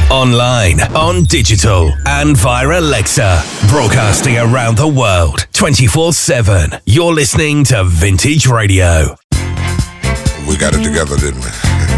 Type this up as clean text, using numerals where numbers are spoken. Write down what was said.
Online, on digital, and via Alexa. Broadcasting around the world, 24/7. You're listening to Vintage Radio. We got it together, didn't we?